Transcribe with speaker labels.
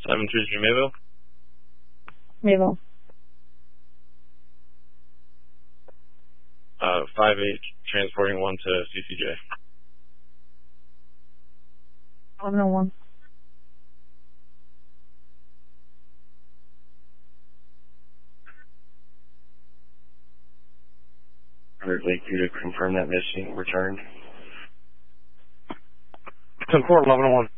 Speaker 1: 733 Mayville.
Speaker 2: Mayville.
Speaker 1: 5-8, transporting 1 to CCJ.
Speaker 2: 1101.
Speaker 1: Lake View to confirm that mission returned.
Speaker 3: 10-4, 1101.